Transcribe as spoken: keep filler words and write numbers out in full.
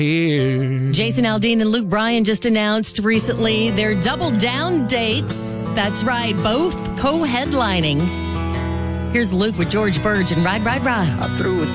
here. Jason Aldean and Luke Bryan just announced recently their Double Down dates. That's right, both co-headlining. Here's Luke with George Burge and Ride, Ride, Ride. I threw it